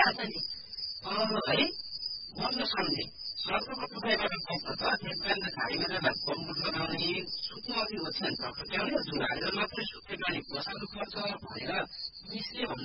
भइरहेछ नि है म सम्झेँ सर्पको टुकाइबाट बस्न त त्यसबाट झाडीमा कम्पुट लगाउने सुत्नु अघि ओछ्यान टक्ट्याउने जुन हालेर मात्रै सुत्ने बानी बसाल्नु पर्छ भनेर मिसले भन्नु